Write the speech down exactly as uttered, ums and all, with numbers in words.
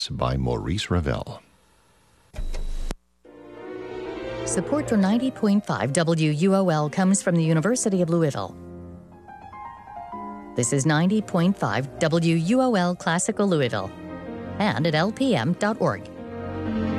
by Maurice Ravel. Support for ninety point five W U O L comes from the University of Louisville. This is ninety point five W U O L Classical Louisville and at L P M dot org.